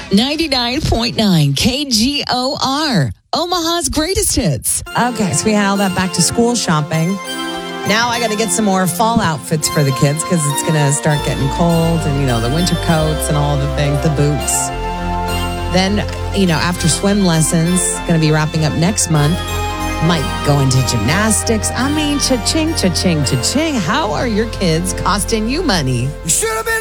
99.9 KGOR, Omaha's greatest hits. Okay, so we had all that back to school shopping. Now I got to get some more fall outfits for the kids because it's going to start getting cold and, the winter coats and all the things, the boots. Then, after swim lessons, going to be wrapping up next month. Might go into gymnastics. I mean, cha-ching, cha-ching, cha-ching. How are your kids costing you money? You should have been